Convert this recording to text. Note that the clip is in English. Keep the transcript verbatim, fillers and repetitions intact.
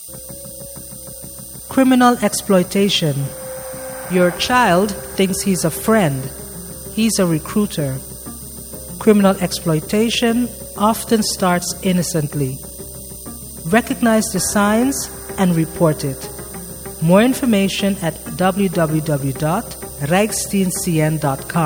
Criminal exploitation. Your child thinks he's a friend. He's a recruiter. Criminal exploitation often starts innocently. Recognize the signs and report it. More information at w w w dot rijksdienst c n dot com.